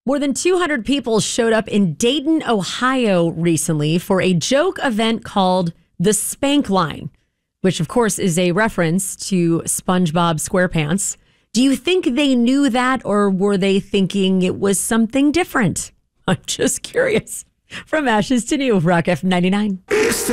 More than 200 people showed up in Dayton, Ohio recently for a joke event called the Spank Line, which of course is a reference to SpongeBob SquarePants. Do you think they knew that, or were they thinking it was something different? I'm just curious. From Ashes to New, Rock F99.